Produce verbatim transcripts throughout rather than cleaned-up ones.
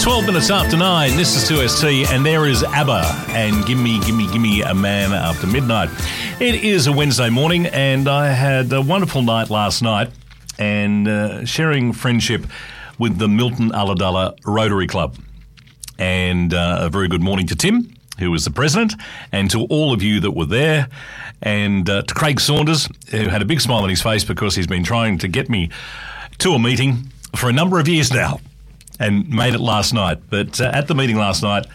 twelve minutes after nine, this is two S T, and there is ABBA, and Gimme, Gimme, Gimme a Man After Midnight. It is a Wednesday morning, and I had a wonderful night last night, and uh, sharing friendship with the Milton Ulladulla Rotary Club. And uh, a very good morning to Tim, who was the president, and to all of you that were there, and uh, to Craig Saunders, who had a big smile on his face because he's been trying to get me to a meeting for a number of years now, and made it last night. But uh, at the meeting last night,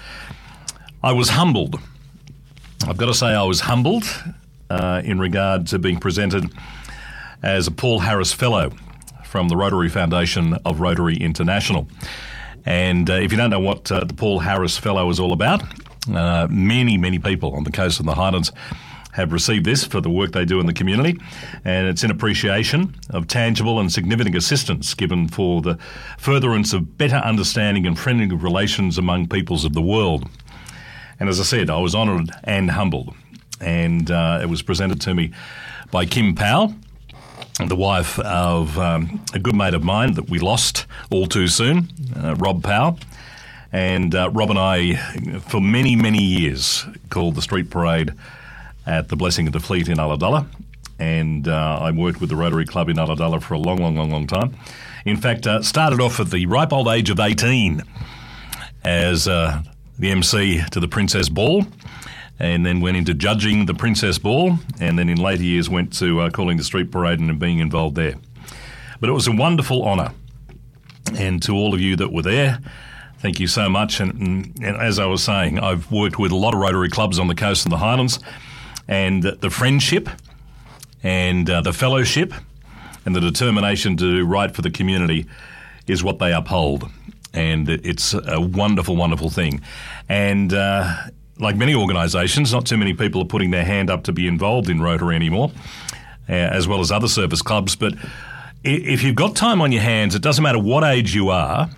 I was humbled. I've got to say I was humbled uh, in regard to being presented as a Paul Harris Fellow from the Rotary Foundation of Rotary International. And uh, if you don't know what uh, the Paul Harris Fellow is all about, uh, many, many people on the coast of the Highlands have received this for the work they do in the community, and it's in appreciation of tangible and significant assistance given for the furtherance of better understanding and friendly relations among peoples of the world. And as I said, I was honoured and humbled, and uh, it was presented to me by Kim Powell, the wife of um, a good mate of mine that we lost all too soon, uh, Rob Powell. And uh, Rob and I, for many, many years, called the street parade at the Blessing of the Fleet in Ulladulla, and uh, I worked with the Rotary Club in Ulladulla for a long, long, long, long time. In fact, uh, started off at the ripe old age of eighteen as uh, the M C to the Princess Ball, and then went into judging the Princess Ball, and then in later years went to uh, calling the street parade and being involved there. But it was a wonderful honour, and to all of you that were there, thank you so much. And, and, and as I was saying, I've worked with a lot of Rotary clubs on the coast of the Highlands, and the friendship and uh, the fellowship and the determination to do right for the community is what they uphold. And it's a wonderful, wonderful thing. And uh, like many organisations, not too many people are putting their hand up to be involved in Rotary anymore, uh, as well as other service clubs. But if you've got time on your hands, it doesn't matter what age you are,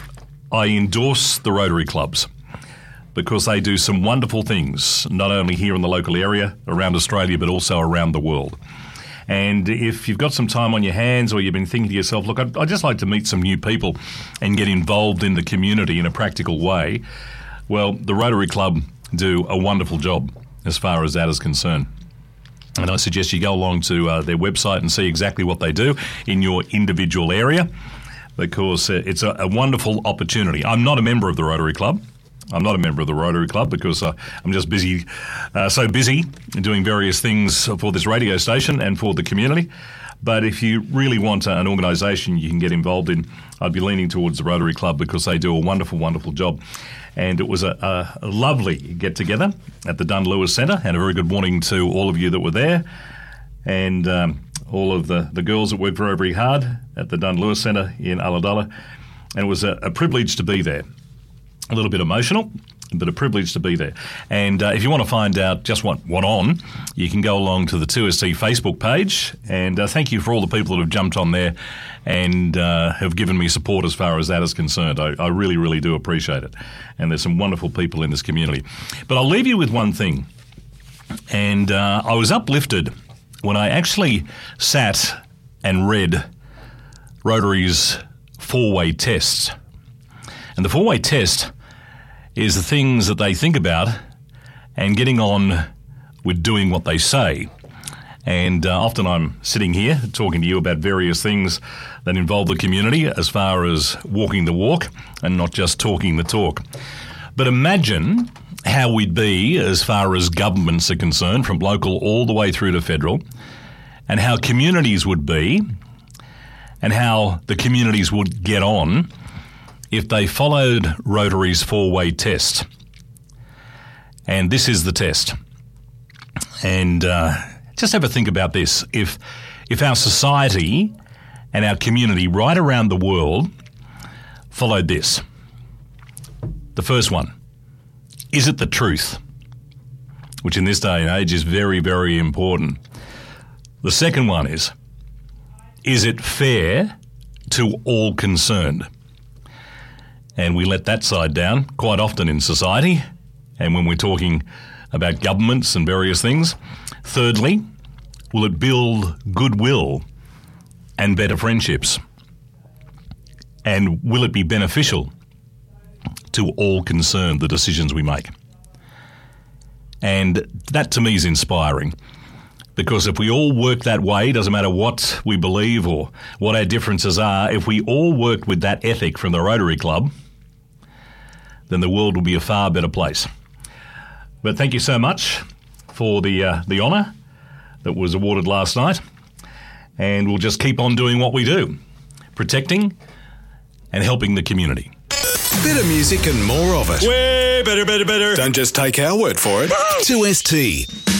I endorse the Rotary clubs, because they do some wonderful things, not only here in the local area, around Australia, but also around the world. And if you've got some time on your hands, or you've been thinking to yourself, look, I'd, I'd just like to meet some new people and get involved in the community in a practical way, well, the Rotary Club do a wonderful job as far as that is concerned. And I suggest you go along to uh, their website and see exactly what they do in your individual area, because uh, it's a, a wonderful opportunity. I'm not a member of the Rotary Club. I'm not a member of the Rotary Club because uh, I'm just busy, uh, so busy doing various things for this radio station and for the community. But if you really want uh, an organisation you can get involved in, I'd be leaning towards the Rotary Club, because they do a wonderful, wonderful job. And it was a, a, a lovely get-together at the Dunn Lewis Centre, and a very good morning to all of you that were there, and um, all of the, the girls that worked very, very hard at the Dunn Lewis Centre in Ulladulla. And it was a, a privilege to be there. A little bit emotional, but a privilege to be there. And uh, if you want to find out just what went on, you can go along to the two S T Facebook page. And uh, thank you for all the people that have jumped on there and uh, have given me support as far as that is concerned. I, I really, really do appreciate it. And there's some wonderful people in this community. But I'll leave you with one thing. And uh, I was uplifted when I actually sat and read Rotary's four-way tests. And the four-way test is the things that they think about and getting on with doing what they say. And uh, often I'm sitting here talking to you about various things that involve the community as far as walking the walk and not just talking the talk. But imagine how we'd be as far as governments are concerned, from local all the way through to federal, and how communities would be, and how the communities would get on if they followed Rotary's four-way test. And this is the test. And uh, just have a think about this. If if our society and our community right around the world followed this. The first one, is it the truth? Which in this day and age is very, very important. The second one is, is it fair to all concerned? And we let that side down quite often in society, and when we're talking about governments and various things. Thirdly, will it build goodwill and better friendships? And will it be beneficial to all concerned, the decisions we make. And that to me is inspiring, because if we all work that way, doesn't matter what we believe or what our differences are, if we all worked with that ethic from the Rotary Club, then the world will be a far better place. But thank you so much for the uh, the honour that was awarded last night, and we'll just keep on doing what we do, protecting and helping the community. Better music and more of it. Way better, better, better. Don't just take our word for it. two S T.